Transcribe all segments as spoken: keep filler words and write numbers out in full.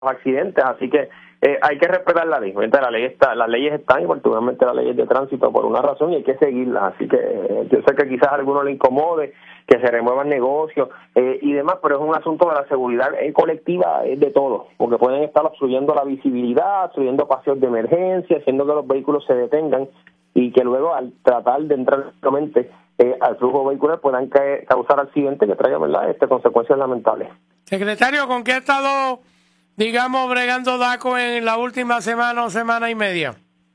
accidentes, así que eh, hay que respetar la ley. La ley está, las leyes están, y particularmente las leyes de tránsito, por una razón, y hay que seguirlas. Así que eh, yo sé que quizás a alguno le incomode que se remuevan negocios eh, y demás, pero es un asunto de la seguridad eh, colectiva eh, de todos, porque pueden estar obstruyendo la visibilidad, obstruyendo paseos de emergencia, haciendo que los vehículos se detengan y que luego al tratar de entrar nuevamente eh, al flujo vehicular puedan caer, causar accidentes que traigan, ¿verdad?, este, consecuencias lamentables. Secretario, ¿con qué ha estado, digamos, bregando DACO en la última semana o semana y media?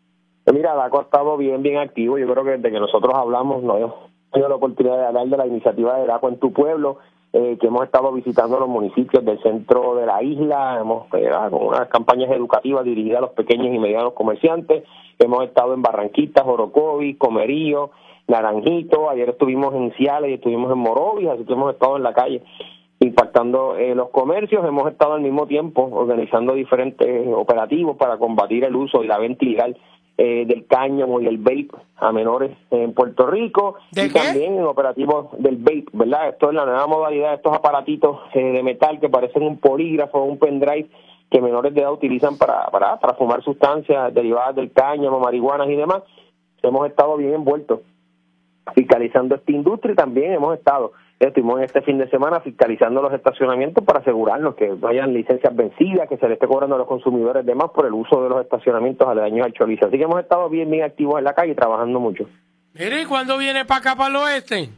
Mira, DACO ha estado bien, bien activo. Yo creo que desde que nosotros hablamos, no hemos tenido la oportunidad de hablar de la iniciativa de DACO en tu pueblo, eh, que hemos estado visitando los municipios del centro de la isla, hemos eh, con unas campañas educativas dirigidas a los pequeños y medianos comerciantes, hemos estado en Barranquitas, Orocovis, Comerío, Naranjito, ayer estuvimos en Ciales y estuvimos en Morovis, así que hemos estado en la calle impactando eh, los comercios. Hemos estado al mismo tiempo organizando diferentes operativos para combatir el uso y la venta ilegal eh, del cáñamo y el vape a menores en Puerto Rico, y qué? también en operativos del vape, ¿verdad? Esto es la nueva modalidad de estos aparatitos eh, de metal que parecen un polígrafo o un pendrive que menores de edad utilizan para, para, para fumar sustancias derivadas del cáñamo, marihuanas y demás. Hemos estado bien envueltos fiscalizando esta industria, y también hemos estado, estuvimos en este fin de semana fiscalizando los estacionamientos para asegurarnos que no hayan licencias vencidas, que se le esté cobrando a los consumidores de más por el uso de los estacionamientos aledaños al Cholizo. Así que hemos estado bien, bien activos en la calle y trabajando mucho. Mire, ¿y cuándo viene para acá, para el oeste?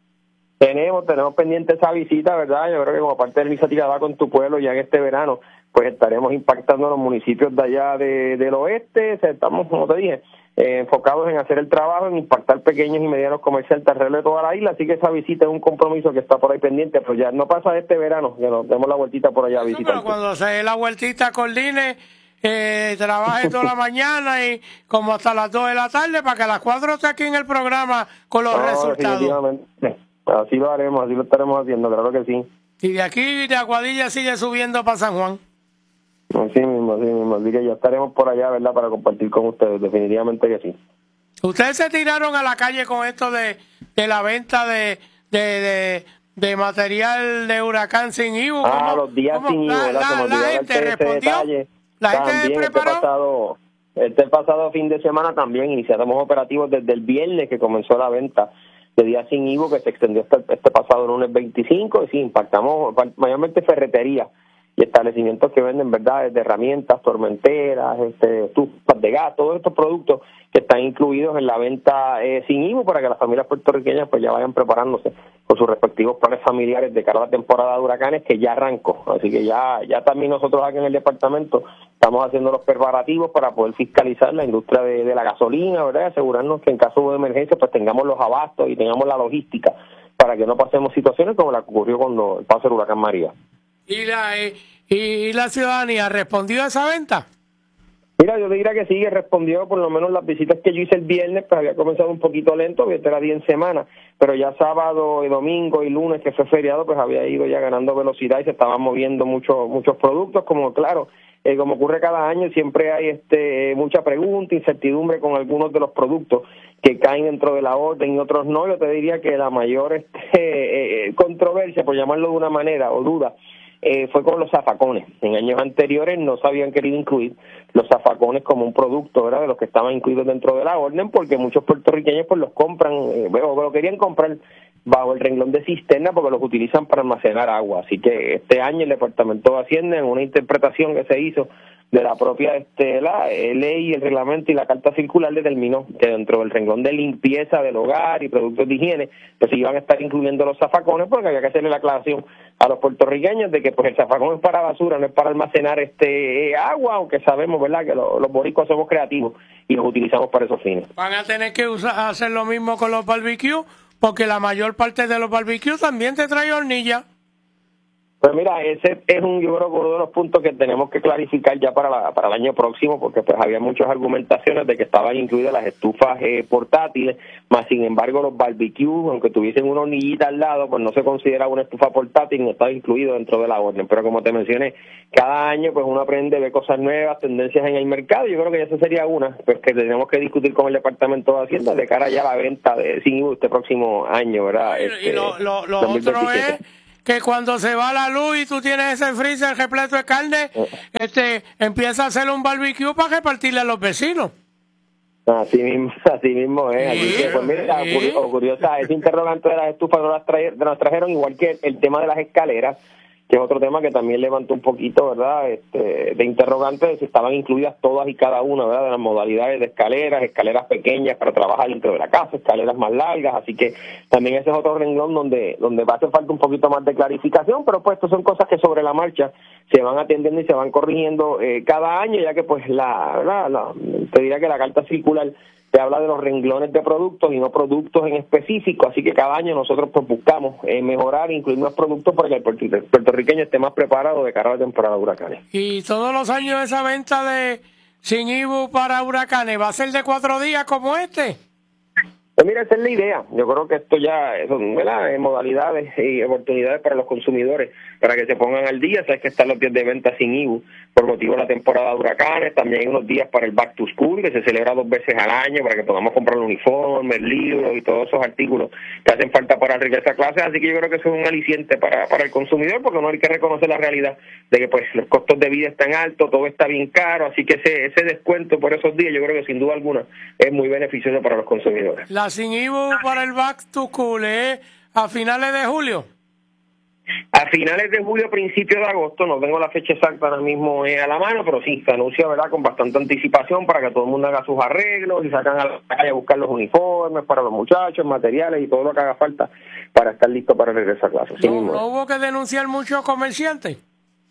Tenemos, tenemos pendiente esa visita, ¿verdad? Yo creo que como parte de la iniciativa DACO en tu pueblo, ya en este verano, pues estaremos impactando los municipios de allá de, del oeste. O sea, estamos, como te dije, eh, enfocados en hacer el trabajo, en impactar pequeños y medianos comerciantes alrededor de toda la isla, así que esa visita es un compromiso que está por ahí pendiente, pero ya no pasa este verano, que nos demos la vueltita por allá a visitar. Pero cuando se dé la vueltita, coordine, eh, trabaje toda la mañana y como hasta las dos de la tarde para que a las cuatro esté aquí en el programa con los no, resultados. Definitivamente, así lo haremos, así lo estaremos haciendo, claro que sí. Y de aquí de Aguadilla sigue subiendo para San Juan. Así mismo, así mismo, así que ya estaremos por allá, ¿verdad?, para compartir con ustedes, definitivamente que sí. ¿Ustedes se tiraron a la calle con esto de, de la venta de, de, de, de material de huracán sin I V U? Ah, los días sin I V U, ¿verdad? La, la, la gente respondió, la gente también se preparó. Este pasado, este pasado fin de semana también iniciamos operativos desde el viernes que comenzó la venta de días sin I V U, que se extendió hasta este pasado lunes veinticinco, y sí, impactamos mayormente ferretería y establecimientos que venden, ¿verdad?, desde herramientas, tormenteras, este, estufas de gas, todos estos productos que están incluidos en la venta eh, sin I V U, para que las familias puertorriqueñas pues ya vayan preparándose con sus respectivos planes familiares de cara a la temporada de huracanes, que ya arrancó. Así que ya ya también nosotros aquí en el departamento estamos haciendo los preparativos para poder fiscalizar la industria de, de la gasolina, ¿verdad?, y asegurarnos que en caso de emergencia pues tengamos los abastos y tengamos la logística para que no pasemos situaciones como la que ocurrió cuando pasó el huracán María. ¿Y la, y, y la ciudadanía respondió a esa venta? Mira, yo te diría que sí, que respondió. Por lo menos las visitas que yo hice el viernes, pues había comenzado un poquito lento, porque este era día en semana, pero ya sábado y domingo y lunes, que fue feriado, pues había ido ya ganando velocidad y se estaban moviendo muchos muchos productos, como claro, eh, como ocurre cada año, siempre hay este mucha pregunta, incertidumbre con algunos de los productos que caen dentro de la orden y otros no. Yo te diría que la mayor este, eh, controversia, por llamarlo de una manera, o duda, Eh, fue con los zafacones. En años anteriores no se habían querido incluir los zafacones como un producto, ¿verdad?, de los que estaban incluidos dentro de la orden, porque muchos puertorriqueños pues los compran, eh, o lo querían comprar bajo el renglón de cisterna, porque los utilizan para almacenar agua. Así que este año el Departamento de Hacienda, en una interpretación que se hizo de la propia este, la eh, ley, el reglamento y la carta circular, determinó que dentro del renglón de limpieza del hogar y productos de higiene pues se iban a estar incluyendo los zafacones, porque había que hacerle la aclaración a los puertorriqueños de que pues el zafacón es para basura, no es para almacenar este eh, agua, aunque sabemos, ¿verdad?, que lo, los boricuas somos creativos y los utilizamos para esos fines. Van a tener que usar, hacer lo mismo con los barbecues, porque la mayor parte de los barbecues también te trae hornilla. Pues mira, ese es un, yo creo que uno de los puntos que tenemos que clarificar ya para la, para el año próximo, porque pues había muchas argumentaciones de que estaban incluidas las estufas eh, portátiles, más sin embargo los barbecues, aunque tuviesen una hornillita al lado, pues no se considera una estufa portátil, no estaba incluido dentro de la orden. Pero como te mencioné, cada año pues uno aprende, ve cosas nuevas, tendencias en el mercado, y yo creo que esa sería una pues que tenemos que discutir con el Departamento de Hacienda de cara ya a la venta de sin I V U este próximo año, ¿verdad? Y, este, y lo, lo, lo otro es que cuando se va la luz y tú tienes ese freezer repleto de carne, este, empieza a hacer un barbecue para repartirle a los vecinos. Así mismo, así mismo es. Sí, Así que, pues mira, sí. curiosa, ese interrogante de las estufas no las, traje, nos trajeron, igual que el tema de las escaleras, que es otro tema que también levantó un poquito, ¿verdad?, este, de interrogante de si estaban incluidas todas y cada una, ¿verdad?, de las modalidades de escaleras, escaleras pequeñas para trabajar dentro de la casa, escaleras más largas, así que también ese es otro renglón donde donde va a hacer falta un poquito más de clarificación, pero pues esto son cosas que sobre la marcha se van atendiendo y se van corrigiendo eh, cada año, ya que pues la, la, la, te diría que la carta circular te habla de los renglones de productos y no productos en específico, así que cada año nosotros pues buscamos eh, mejorar e incluir más productos para que el puertorriqueño esté más preparado de cara a la temporada de huracanes. Y todos los años esa venta de Sin Ibu para huracanes, ¿va a ser de cuatro días como este? Pues mira, esa es la idea. Yo creo que esto ya son, ¿verdad?, modalidades y oportunidades para los consumidores para que se pongan al día. Sabes que están los días de venta Sin Ibu por motivo de la temporada de huracanes. También hay unos días para el Back to School, que se celebra dos veces al año para que podamos comprar uniformes, libros y todos esos artículos que hacen falta para regresar a clases. Así que yo creo que eso es un aliciente para, para el consumidor, porque no hay que reconocer la realidad de que pues los costos de vida están altos, todo está bien caro. Así que ese, ese descuento por esos días yo creo que sin duda alguna es muy beneficioso para los consumidores. La Sin Ibu para el Back to School, ¿eh?, a finales de julio. A finales de julio, principios de agosto, no tengo la fecha exacta ahora mismo eh, a la mano, pero sí, se anuncia, ¿verdad?, con bastante anticipación para que todo el mundo haga sus arreglos y sacan a la calle a buscar los uniformes para los muchachos, materiales y todo lo que haga falta para estar listo para regresar a clase. Sí, no, ¿No hubo que denunciar muchos comerciantes?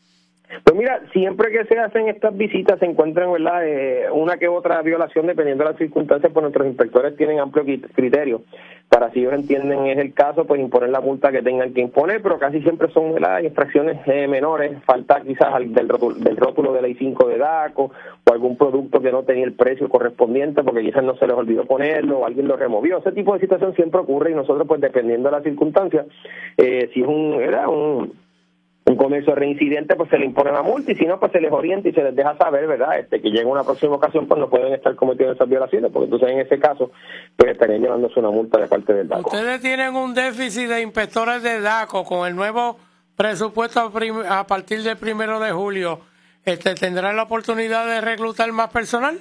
Pues mira, siempre que se hacen estas visitas se encuentran, ¿verdad?, eh, una que otra violación dependiendo de las circunstancias, pues nuestros inspectores tienen amplio criterio para, si ellos entienden es el caso, pues imponer la multa que tengan que imponer, pero casi siempre son, ¿verdad?, infracciones eh, menores, falta quizás del rótulo, del rótulo de ley cinco de DACO o algún producto que no tenía el precio correspondiente porque quizás no se les olvidó ponerlo o alguien lo removió. Ese tipo de situación siempre ocurre y nosotros, pues dependiendo de las circunstancias, eh, si es un, ¿verdad?, un un comercio reincidente, pues se le impone la multa, y si no, pues se les orienta y se les deja saber, ¿verdad?, este que llega una próxima ocasión, pues no pueden estar cometiendo esas violaciones, porque entonces en ese caso, pues estarían llevándose una multa de parte del DACO. Ustedes tienen un déficit de inspectores de DACO con el nuevo presupuesto a partir del primero de julio. Este, ¿Tendrán la oportunidad de reclutar más personal?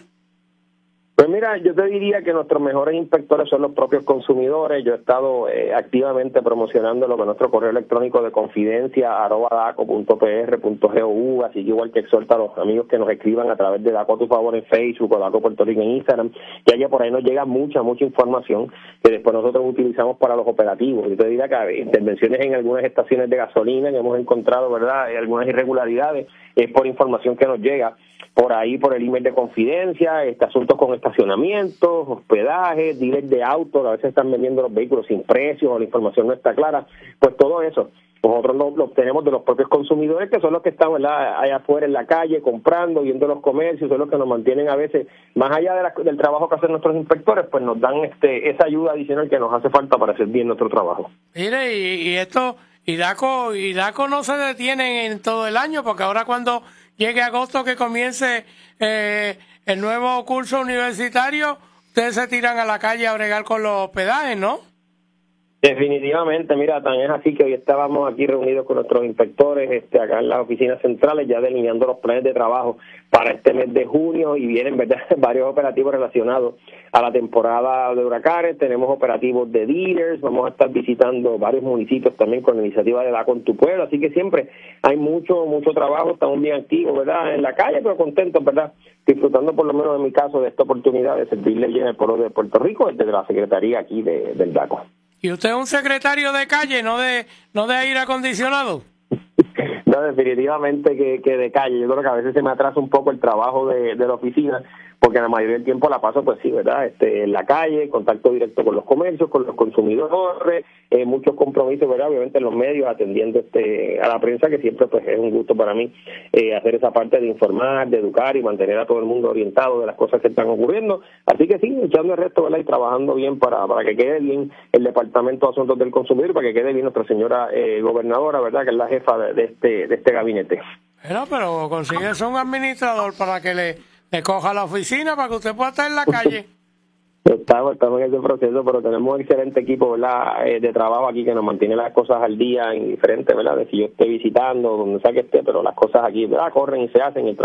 Pues mira, yo te diría que nuestros mejores inspectores son los propios consumidores. Yo he estado eh, activamente promocionando lo que nuestro correo electrónico de confidencia arroba daco punto p r punto gov, así que igual que exhorta a los amigos que nos escriban a través de Daco a tu favor en Facebook o Daco Puerto Rico en Instagram, ya que por ahí nos llega mucha, mucha información que después nosotros utilizamos para los operativos. Yo te diría que hay intervenciones en algunas estaciones de gasolina que hemos encontrado, ¿verdad?, algunas irregularidades, es por información que nos llega por ahí, por el email de confidencia, este asuntos con estacionamientos, hospedajes, dealers de autos, a veces están vendiendo los vehículos sin precios o la información no está clara, pues todo eso nosotros lo, lo obtenemos de los propios consumidores, que son los que están, ¿verdad?, allá afuera en la calle comprando, viendo los comercios, son los que nos mantienen a veces, más allá de la, del trabajo que hacen nuestros inspectores, pues nos dan este esa ayuda adicional que nos hace falta para hacer bien nuestro trabajo. Mire, y, y esto, y DACO, y DACO no se detienen en todo el año, porque ahora cuando llegue agosto que comience eh, el nuevo curso universitario, ustedes se tiran a la calle a bregar con los hospedajes, ¿no? Definitivamente, mira, tan es así que hoy estábamos aquí reunidos con nuestros inspectores este, acá en las oficinas centrales, ya delineando los planes de trabajo para este mes de junio, y vienen, ¿verdad?, varios operativos relacionados a la temporada de huracanes. Tenemos operativos de dealers, vamos a estar visitando varios municipios también con la iniciativa de Daco en tu pueblo, así que siempre hay mucho, mucho trabajo, estamos bien activos, ¿verdad?, en la calle, pero contentos, ¿verdad?, disfrutando por lo menos en mi caso de esta oportunidad de servirle en el pueblo de Puerto Rico desde la Secretaría aquí de, del Daco. ¿Y usted es un secretario de calle, no de no de aire acondicionado? No, definitivamente que, que de calle. Yo creo que a veces se me atrasa un poco el trabajo de, de la oficina, porque la mayoría del tiempo la paso, pues sí, ¿verdad?, este, en la calle, contacto directo con los comercios, con los consumidores, eh, muchos compromisos, ¿verdad?, obviamente en los medios, atendiendo este a la prensa, que siempre pues es un gusto para mí eh, hacer esa parte de informar, de educar y mantener a todo el mundo orientado de las cosas que están ocurriendo. Así que sí, echando el resto, ¿verdad?, y trabajando bien para, para que quede bien el Departamento de Asuntos del Consumidor, para que quede bien nuestra señora eh, gobernadora, ¿verdad?, que es la jefa de, de este de este gabinete. Bueno, pero consigues un administrador para que le, le coja la oficina para que usted pueda estar en la calle. Estamos, estamos en ese proceso, pero tenemos un excelente equipo, ¿verdad? Eh, de trabajo aquí que nos mantiene las cosas al día, indiferente, ¿verdad? De si yo esté visitando, donde sea que esté, pero las cosas aquí, ¿verdad? Corren y se hacen, el